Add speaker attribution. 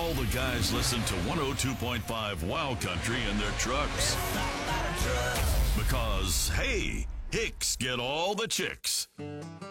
Speaker 1: all the guys listen to 102.5 Wow Country in their trucks. Because, hey, Hicks get all the chicks.